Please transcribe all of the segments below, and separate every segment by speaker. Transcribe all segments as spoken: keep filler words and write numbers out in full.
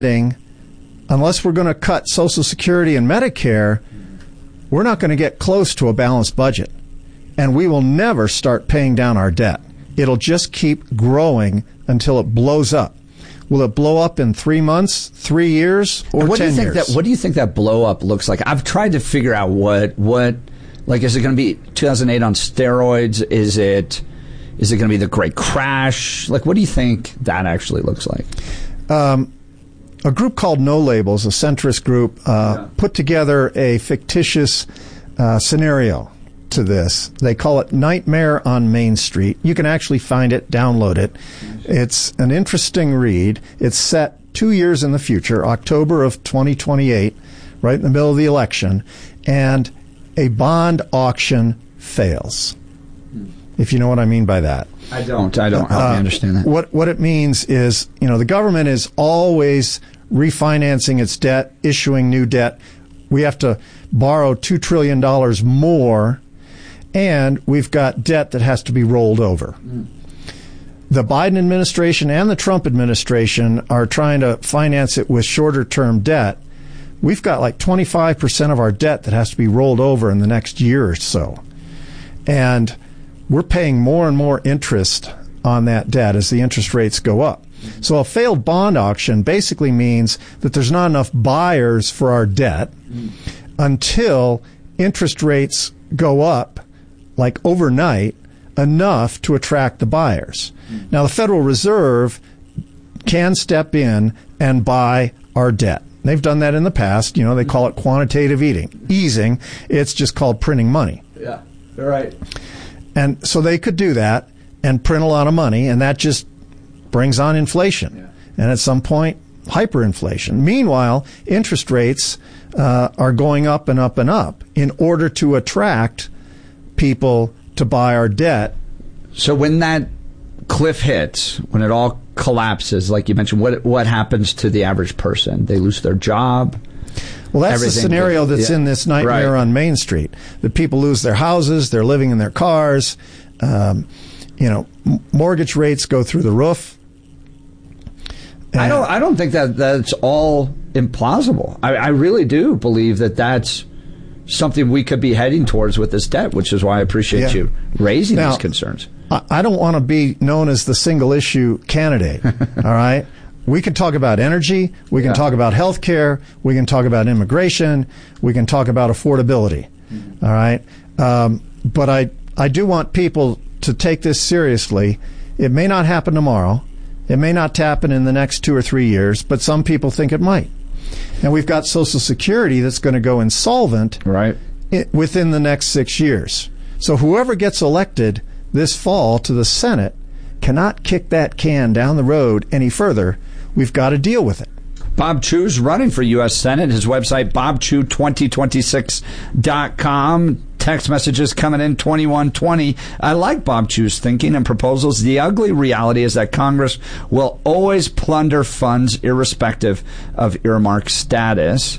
Speaker 1: unless we're going to cut Social Security and Medicare, we're not going to get close to a balanced budget. And we will never start paying down our debt. It'll just keep growing until it blows up. Will it blow up in three months, three years, or
Speaker 2: what
Speaker 1: ten
Speaker 2: do you think
Speaker 1: years?
Speaker 2: That, what do you think that blow up looks like? I've tried to figure out what, what like, is it going to be two thousand eight on steroids? Is it, is it going to be the Great Crash? Like, what do you think that actually looks like?
Speaker 1: Um, a group called No Labels, a centrist group, uh, yeah. put together a fictitious uh, scenario to this. They call it Nightmare on Main Street. You can actually find it, download it. It's an interesting read. It's set two years in the future, October of twenty twenty-eight, right in the middle of the election, and a bond auction fails. If you know what I mean by that.
Speaker 2: I don't. I don't. I
Speaker 1: uh,
Speaker 2: understand that.
Speaker 1: What what it means is, you know, the government is always refinancing its debt, issuing new debt. We have to borrow two trillion dollars more, and we've got debt that has to be rolled over. Mm. The Biden administration and the Trump administration are trying to finance it with shorter-term debt. We've got like twenty-five percent of our debt that has to be rolled over in the next year or so. And we're paying more and more interest on that debt as the interest rates go up. So a failed bond auction basically means that there's not enough buyers for our debt until interest rates go up, like overnight, enough to attract the buyers. Now, the Federal Reserve can step in and buy our debt. They've done that in the past. You know, they call it quantitative eating, easing. It's just called printing money.
Speaker 2: Yeah, you're right.
Speaker 1: And so they could do that and print a lot of money, and that just brings on inflation. Yeah. And at some point, hyperinflation. Meanwhile, interest rates uh, are going up and up and up in order to attract people to buy our debt.
Speaker 2: So when that cliff hits, when it all collapses, like you mentioned, what what happens to the average person? They lose their job?
Speaker 1: Well, that's the scenario that's yeah. in this Nightmare
Speaker 2: right.
Speaker 1: on Main Street. That people lose their houses, they're living in their cars, um, you know, m- mortgage rates go through the roof. And
Speaker 2: I don't. I don't think that that's all implausible. I, I really do believe that that's something we could be heading towards with this debt, which is why I appreciate yeah. you raising
Speaker 1: now,
Speaker 2: these concerns.
Speaker 1: I, I don't want to be known as the single issue candidate. All right. We can talk about energy. We can yeah. talk about health care. We can talk about immigration. We can talk about affordability. Mm-hmm. All right. Um, but I, I do want people to take this seriously. It may not happen tomorrow. It may not happen in the next two or three years, but some people think it might. And we've got Social Security that's going to go insolvent
Speaker 2: right.
Speaker 1: within the next six years. So whoever gets elected this fall to the Senate cannot kick that can down the road any further. We've got to deal with it.
Speaker 2: Bob Chiu's running for U S Senate. His website, bob chiu twenty twenty-six dot com. Text messages coming in twenty-one twenty. I like Bob Chiu's thinking and proposals. The ugly reality is that Congress will always plunder funds irrespective of earmark status.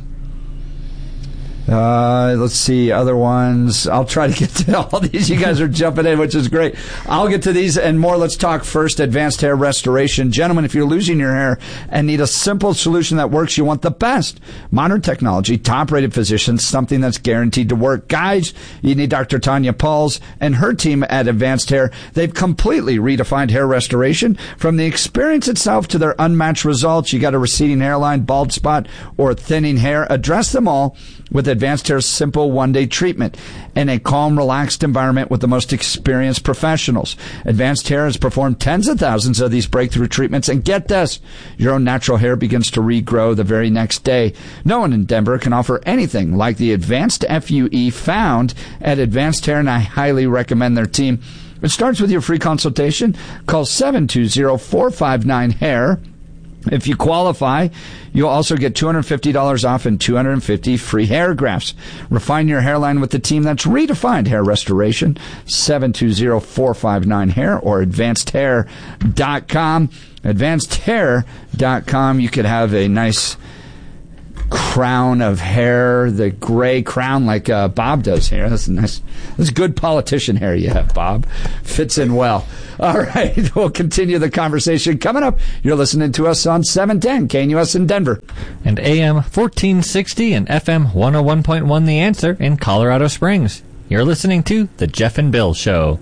Speaker 2: Uh, let's see, other ones. I'll try to get to all these. You guys are jumping in, which is great. I'll get to these and more. Let's talk first advanced hair restoration. Gentlemen, if you're losing your hair and need a simple solution that works, you want the best. Modern technology, top-rated physicians, something that's guaranteed to work. Guys, you need Doctor Tanya Pauls and her team at Advanced Hair. They've completely redefined hair restoration. From the experience itself to their unmatched results, you got a receding hairline, bald spot, or thinning hair, address them all with Advanced Hair's simple one-day treatment in a calm, relaxed environment with the most experienced professionals. Advanced Hair has performed tens of thousands of these breakthrough treatments, and get this, your own natural hair begins to regrow the very next day. No one in Denver can offer anything like the Advanced F U E found at Advanced Hair, and I highly recommend their team. It starts with your free consultation. Call seven two zero, four five nine, hair. If you qualify, you'll also get two hundred fifty dollars off and two hundred fifty free hair grafts. Refine your hairline with the team that's redefined hair restoration. seven two zero, four five nine, hair or advanced hair dot com. advanced hair dot com. You could have a nice crown of hair, the gray crown like uh, Bob does here. That's nice. That's good politician hair you have, Bob. Fits in well. All right, we'll continue the conversation coming up. You're listening to us on seven ten K N U S in Denver.
Speaker 3: And A M fourteen sixty and F M one oh one point one The Answer in Colorado Springs. You're listening to The Jeff and Bill Show.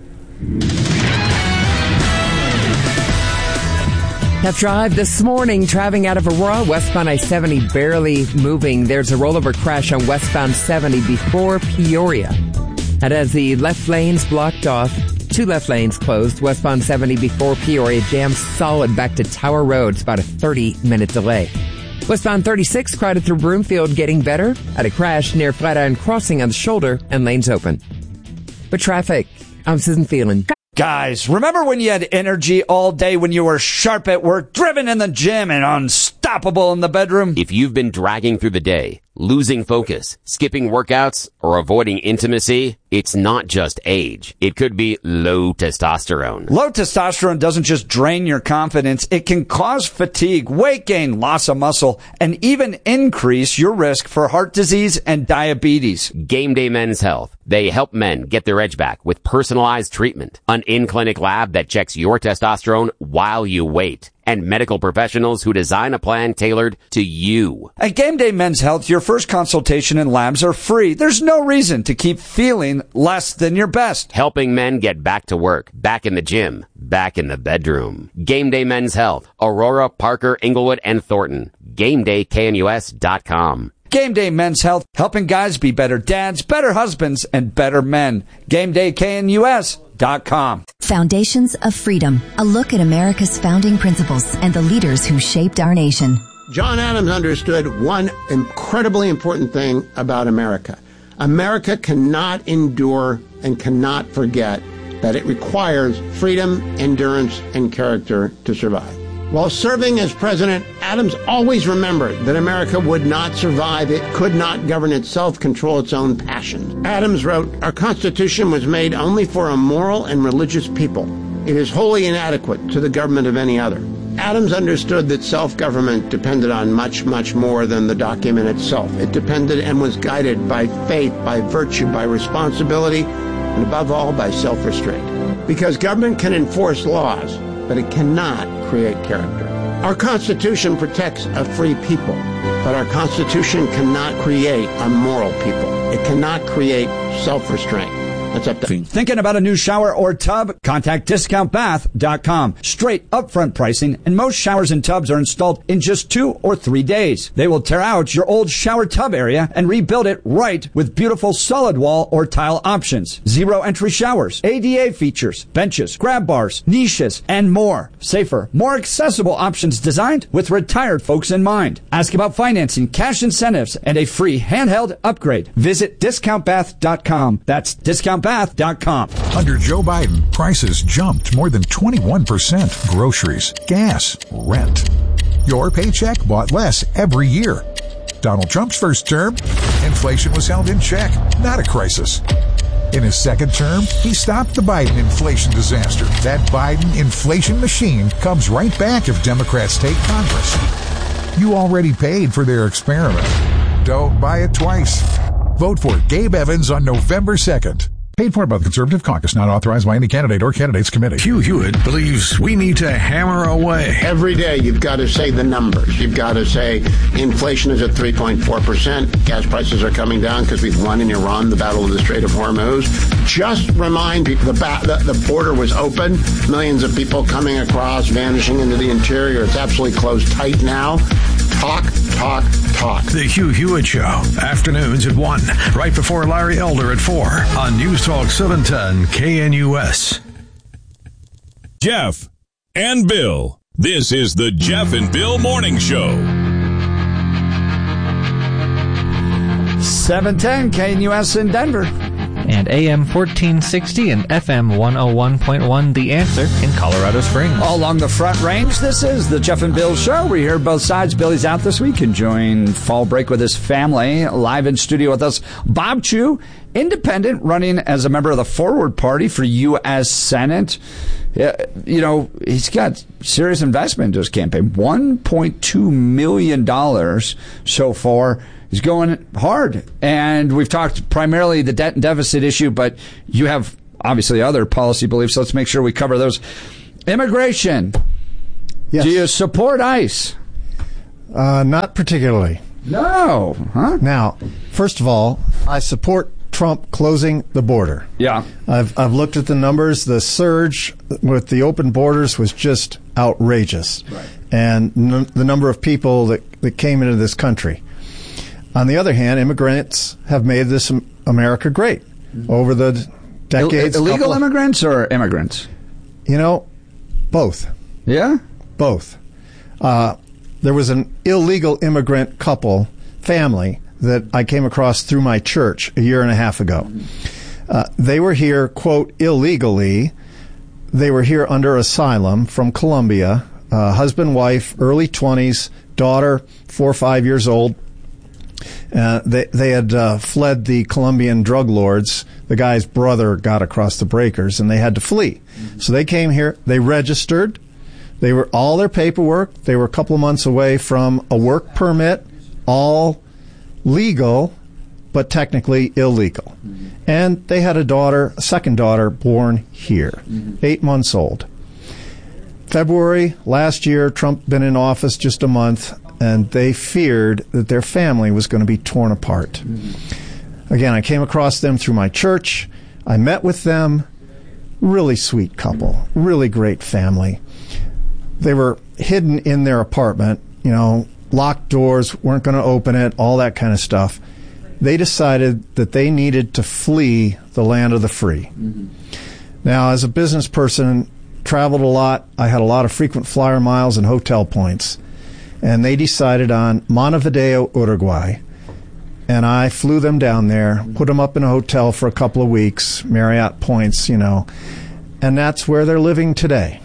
Speaker 4: Tough drive this morning, traveling out of Aurora, westbound I seventy barely moving. There's a rollover crash on westbound seventy before Peoria. And as the left lanes blocked off, two left lanes closed, westbound seventy before Peoria jammed solid back to Tower Road. It's about a thirty-minute delay. Westbound thirty-six crowded through Broomfield, getting better. At a crash near Flatiron Crossing on the shoulder, and lanes open. But traffic, I'm Susan Phelan.
Speaker 2: Guys, remember when you had energy all day, when you were sharp at work, driven in the gym, and unstoppable in the bedroom?
Speaker 5: If you've been dragging through the day, losing focus, skipping workouts, or avoiding intimacy, it's not just age. It could be low testosterone.
Speaker 2: Low testosterone doesn't just drain your confidence. It can cause fatigue, weight gain, loss of muscle, and even increase your risk for heart disease and diabetes.
Speaker 5: Game Day Men's Health. They help men get their edge back with personalized treatment, an in-clinic lab that checks your testosterone while you wait, and medical professionals who design a plan tailored to you.
Speaker 2: At Game Day Men's Health, your first consultation and labs are free. There's no reason to keep feeling less than your best.
Speaker 5: Helping men get back to work, back in the gym, back in the bedroom. Game Day Men's Health. Aurora, Parker, Inglewood, and Thornton. Game Day K N U S dot com.
Speaker 2: Game Day Men's Health, helping guys be better dads, better husbands, and better men. Game Day K N U S dot com.
Speaker 6: Foundations of Freedom, a look at America's founding principles and the leaders who shaped our nation.
Speaker 7: John Adams understood one incredibly important thing about America. America cannot endure and cannot forget that it requires freedom, endurance, and character to survive. While serving as president, Adams always remembered that America would not survive. It could not govern itself, control its own passions. Adams wrote, "Our Constitution was made only for a moral and religious people. It is wholly inadequate to the government of any other." Adams understood that self-government depended on much, much more than the document itself. It depended and was guided by faith, by virtue, by responsibility, and above all, by self-restraint. Because government can enforce laws, but it cannot create character. Our Constitution protects a free people, but our Constitution cannot create a moral people. It cannot create self-restraint. That's up to
Speaker 2: Thinking about a new shower or tub? Contact discount bath dot com. Straight upfront pricing, and most showers and tubs are installed in just two or three days. They will tear out your old shower tub area and rebuild it right with beautiful solid wall or tile options. Zero entry showers, A D A features, benches, grab bars, niches, and more. Safer, more accessible options designed with retired folks in mind. Ask about financing, cash incentives, and a free handheld upgrade. Visit discount bath dot com. That's discount bath dot com.
Speaker 8: Under Joe Biden, prices jumped more than twenty-one percent. Groceries, gas, rent. Your paycheck bought less every year. Donald Trump's first term, inflation was held in check, not a crisis. In his second term, he stopped the Biden inflation disaster. That Biden inflation machine comes right back if Democrats take Congress. You already paid for their experiment. Don't buy it twice. Vote for Gabe Evans on November second. Paid for by the Conservative Caucus, not authorized by any candidate or candidates committee.
Speaker 9: Hugh Hewitt believes we need to hammer away.
Speaker 7: Every day you've got to say the numbers. You've got to say inflation is at three point four percent. Gas prices are coming down because we've won in Iran the battle of the Strait of Hormuz. Just remind people the, ba- the, the border was open. Millions of people coming across, vanishing into the interior. It's absolutely closed tight now. Talk, talk, talk.
Speaker 9: The Hugh Hewitt Show. Afternoons at one. Right before Larry Elder at four. On News Talk seven ten K N U S.
Speaker 10: Jeff and Bill. This is the Jeff and Bill Morning Show.
Speaker 2: seven ten K N U S in Denver.
Speaker 3: And A M fourteen sixty and F M one oh one point one The Answer in Colorado Springs.
Speaker 2: All along the Front Range, this is the Jeff and Bill Show. We hear both sides. Billy's out this week enjoying fall break with his family. Live in studio with us, Bob Chew independent, running as a member of the Forward Party for U S Senate. Uh, you know, he's got serious investment into his campaign. one point two million dollars so far. He's going hard. And we've talked primarily the debt and deficit issue, but you have obviously other policy beliefs. So let's make sure we cover those. Immigration.
Speaker 1: Yes.
Speaker 2: Do you support ICE?
Speaker 1: Uh, not particularly.
Speaker 2: No. Huh?
Speaker 1: Now, first of all, I support Trump closing the border.
Speaker 2: Yeah.
Speaker 1: I've I've looked at the numbers. The surge with the open borders was just outrageous.
Speaker 2: Right.
Speaker 1: And n- the number of people that, that came into this country. On the other hand, immigrants have made this America great over the decades.
Speaker 2: Ill- illegal
Speaker 1: couple,
Speaker 2: immigrants or immigrants?
Speaker 1: You know, both.
Speaker 2: Yeah?
Speaker 1: Both. Uh, there was an illegal immigrant couple, family, that I came across through my church a year and a half ago. Uh, they were here, quote, illegally. They were here under asylum from Colombia. Uh, husband, wife, early twenties, daughter, four or five years old. Uh, they they had uh, fled the Colombian drug lords. The guy's brother got across the breakers, and they had to flee. So they came here. They registered. They were all their paperwork. They were a couple of months away from a work permit, all legal, but technically illegal. Mm-hmm. And they had a daughter, a second daughter, born here, mm-hmm. eight months old. February last year, Trump been in office just a month, and they feared that their family was going to be torn apart. Mm-hmm. Again, I came across them through my church. I met with them. Really sweet couple, really great family. They were hidden in their apartment, you know, locked doors, weren't going to open it, all that kind of stuff. They decided that they needed to flee the land of the free. Mm-hmm. Now, as a business person, traveled a lot. I had a lot of frequent flyer miles and hotel points. And they decided on Montevideo, Uruguay. And I flew them down there, put them up in a hotel for a couple of weeks, Marriott points, you know. And that's where they're living today.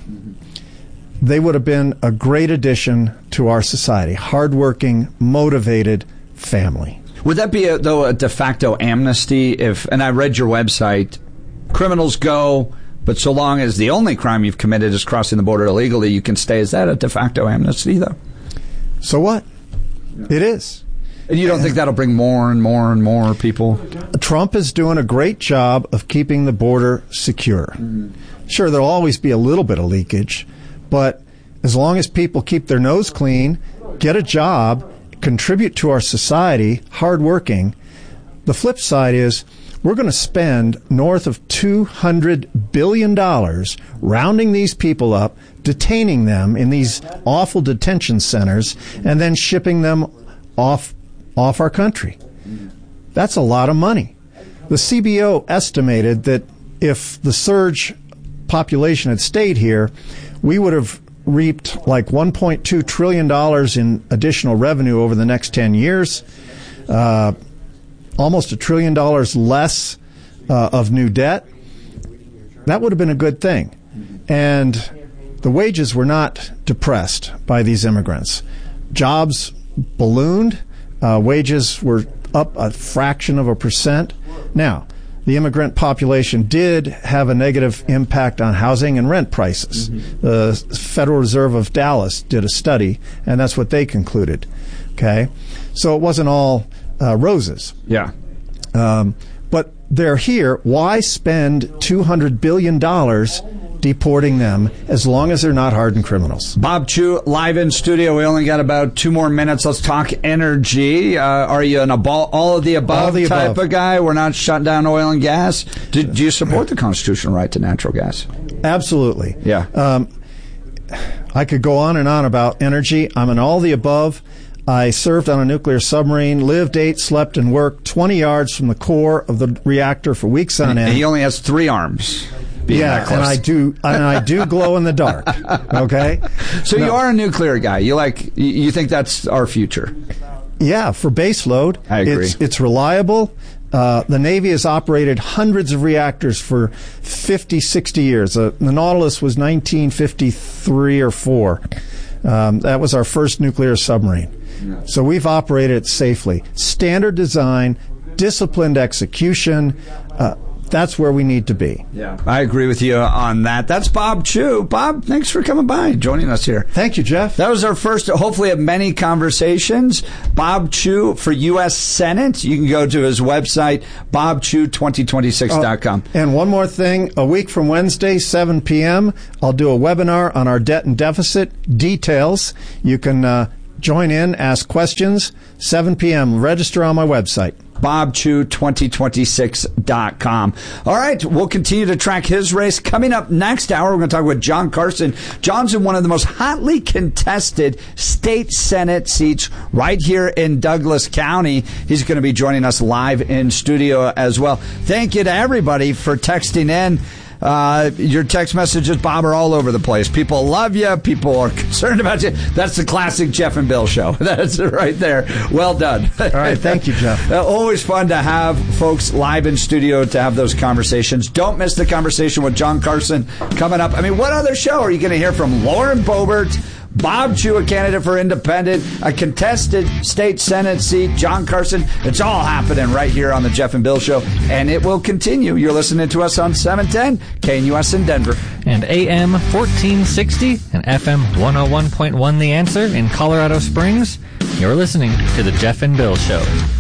Speaker 1: They would have been a great addition to our society. Hardworking, motivated family.
Speaker 2: Would that be, a, though, a de facto amnesty if, and I read your website, criminals go, but so long as the only crime you've committed is crossing the border illegally, you can stay. Is that a de facto amnesty, though?
Speaker 1: So what? Yeah. It is.
Speaker 2: And you don't think that'll bring more and more and more people?
Speaker 1: Trump is doing a great job of keeping the border secure. Mm-hmm. Sure, there'll always be a little bit of leakage, but as long as people keep their nose clean, get a job, contribute to our society, hardworking, the flip side is we're going to spend north of two hundred billion dollars rounding these people up, detaining them in these awful detention centers, and then shipping them off off our country. That's a lot of money. The C B O estimated that if the surge population had stayed here, we would have reaped like one point two trillion dollars in additional revenue over the next ten years, uh, almost a trillion dollars less uh, of new debt. That would have been a good thing. And the wages were not depressed by these immigrants. Jobs ballooned. Uh, wages were up a fraction of a percent. Now, the immigrant population did have a negative impact on housing and rent prices. Mm-hmm. The Federal Reserve of Dallas did a study, and that's what they concluded. Okay, so it wasn't all uh, roses.
Speaker 2: Yeah.
Speaker 1: Um, but they're here. Why spend two hundred billion dollars deporting them as long as they're not hardened criminals?
Speaker 2: Bob Chew, live in studio. We only got about two more minutes. Let's talk energy. Uh, are you an above, all of the above
Speaker 1: the
Speaker 2: type
Speaker 1: above.
Speaker 2: of guy? We're not shutting down oil and gas. Do, do you support the constitutional right to natural gas?
Speaker 1: Absolutely.
Speaker 2: Yeah.
Speaker 1: Um, I could go on and on about energy. I'm an all the above. I served on a nuclear submarine, lived, ate, slept, and worked twenty yards from the core of the reactor for weeks on
Speaker 2: and
Speaker 1: end.
Speaker 2: He only has three arms.
Speaker 1: Yeah, and I do, and I do glow in the dark. Okay,
Speaker 2: so
Speaker 1: no.
Speaker 2: You are a nuclear guy. You like, you think that's our future?
Speaker 1: Yeah, for base load,
Speaker 2: I agree.
Speaker 1: It's, it's reliable. Uh, the Navy has operated hundreds of reactors for fifty, sixty years. Uh, the Nautilus was nineteen fifty-three or four. Um, that was our first nuclear submarine. Yeah. So we've operated it safely. Standard design, disciplined execution. Uh, That's where we need to be.
Speaker 2: Yeah, I agree with you on that. That's Bob Chew. Bob, thanks for coming by, joining us here.
Speaker 1: Thank you, Jeff.
Speaker 2: That was our first, hopefully, of many conversations. Bob Chew for U S Senate. You can go to his website, bob chew twenty twenty-six dot com.
Speaker 1: Uh, and one more thing. A week from Wednesday, seven p.m., I'll do a webinar on our debt and deficit details. You can uh, join in, ask questions. seven p.m. Register on my website.
Speaker 2: bob chew twenty twenty-six dot com. All right, we'll continue to track his race. Coming up next hour, we're going to talk with John Carson. John's in one of the most hotly contested state Senate seats right here in Douglas County. He's going to be joining us live in studio as well. Thank you to everybody for texting in. Uh, your text messages, Bob, are all over the place. People love you. People are concerned about you. That's the classic Jeff and Bill show. That's right there. Well done.
Speaker 1: All right. Thank you, Jeff.
Speaker 2: Uh, always fun to have folks live in studio to have those conversations. Don't miss the conversation with John Carson coming up. I mean, what other show are you going to hear from Lauren Boebert, Bob Chew, a candidate for independent, a contested state Senate seat, John Carson? It's all happening right here on the Jeff and Bill Show, and it will continue. You're listening to us on seven ten K N U S in Denver.
Speaker 3: And A M fourteen sixty and F M one oh one point one The Answer in Colorado Springs. You're listening to the Jeff and Bill Show.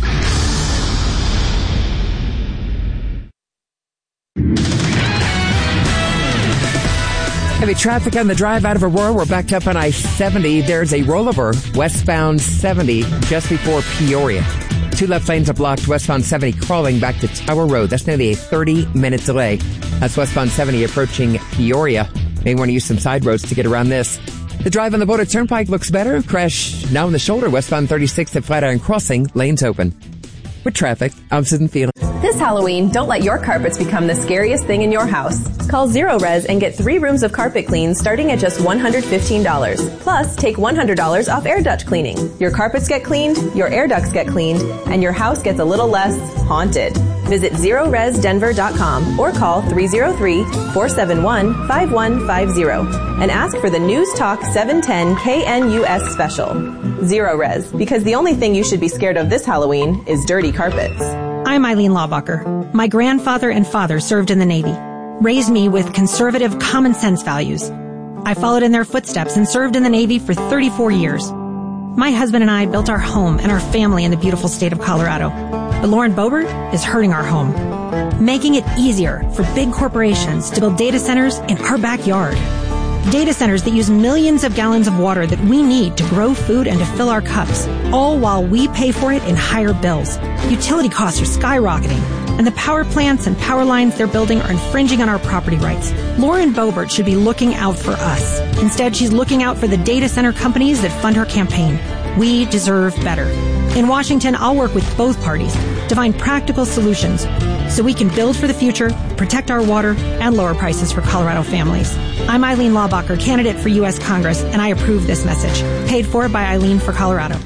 Speaker 4: Heavy traffic on the drive out of Aurora. We're backed up on I seventy. There's a rollover westbound seventy just before Peoria. Two left lanes are blocked westbound seventy crawling back to Tower Road. That's nearly a thirty-minute delay. That's westbound seventy approaching Peoria. May want to use some side roads to get around this. The drive on the Boulder Turnpike looks better. Crash now in the shoulder. Westbound thirty-six at Flatiron Crossing. Lanes open. With traffic, I'm Susan Field.
Speaker 11: This Halloween, don't let your carpets become the scariest thing in your house. Call Zero Res and get three rooms of carpet clean starting at just one hundred fifteen dollars. Plus, take one hundred dollars off air duct cleaning. Your carpets get cleaned, your air ducts get cleaned, and your house gets a little less haunted. Visit zero res denver dot com or call three oh three, four seven one, five one five zero and ask for the News Talk seven ten K N U S special. Zero Res, because the only thing you should be scared of this Halloween is dirty carpets.
Speaker 12: I'm Eileen Laubacher. My grandfather and father served in the Navy, raised me with conservative common sense values. I followed in their footsteps and served in the Navy for thirty-four years. My husband and I built our home and our family in the beautiful state of Colorado. But Lauren Boebert is hurting our home, making it easier for big corporations to build data centers in our backyard. Data centers that use millions of gallons of water that we need to grow food and to fill our cups, all while we pay for it in higher bills. Utility costs are skyrocketing, and the power plants and power lines they're building are infringing on our property rights. Lauren Boebert should be looking out for us. Instead, she's looking out for the data center companies that fund her campaign. We deserve better. In Washington, I'll work with both parties to find practical solutions so we can build for the future, protect our water, and lower prices for Colorado families. I'm Eileen Laubacher, candidate for U S Congress, and I approve this message. Paid for by Eileen for Colorado.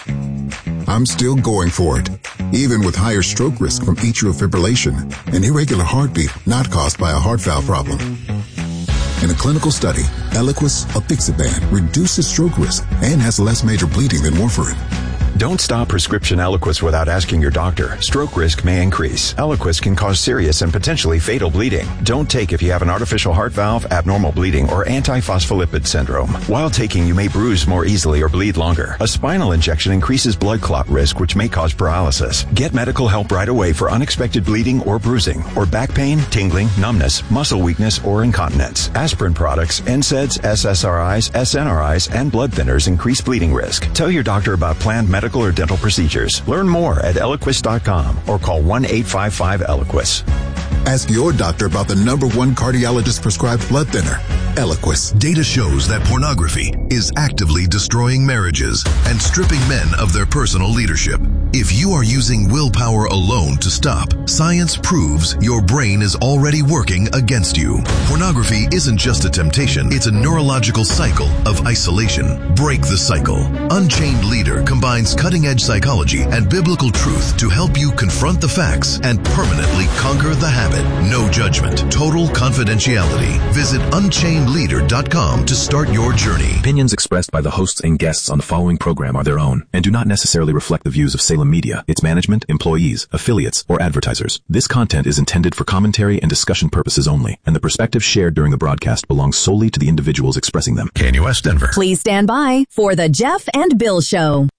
Speaker 13: I'm still going for it, even with higher stroke risk from atrial fibrillation, an irregular heartbeat not caused by a heart valve problem. In a clinical study, Eliquis apixaban reduces stroke risk and has less major bleeding than warfarin.
Speaker 14: Don't stop prescription Eliquis without asking your doctor. Stroke risk may increase. Eliquis can cause serious and potentially fatal bleeding. Don't take if you have an artificial heart valve, abnormal bleeding, or antiphospholipid syndrome. While taking, you may bruise more easily or bleed longer. A spinal injection increases blood clot risk, which may cause paralysis. Get medical help right away for unexpected bleeding or bruising, or back pain, tingling, numbness, muscle weakness, or incontinence. Aspirin products, N SAIDs, S S R Is, S N R Is, and blood thinners increase bleeding risk. Tell your doctor about planned medical or dental procedures. Learn more at Eliquis dot com or call one eight five five Eliquis.
Speaker 13: Ask your doctor about the number one cardiologist prescribed blood thinner, Eliquis.
Speaker 15: Data shows that pornography is actively destroying marriages and stripping men of their personal leadership. If you are using willpower alone to stop, science proves your brain is already working against you. Pornography isn't just a temptation, it's a neurological cycle of isolation. Break the cycle. Unchained Leader combines cutting-edge psychology and biblical truth to help you confront the facts and permanently conquer the habit. No judgment, total confidentiality. Visit unchained leader dot com to start your journey.
Speaker 16: Opinions expressed by the hosts and guests on the following program are their own and do not necessarily reflect the views of Salem Salem Media, its management, employees, affiliates, or advertisers. This content is intended for commentary and discussion purposes only, and the perspectives shared during the broadcast belong solely to the individuals expressing them.
Speaker 9: K N U S Denver.
Speaker 6: Please stand by for the Jeff and Bill Show.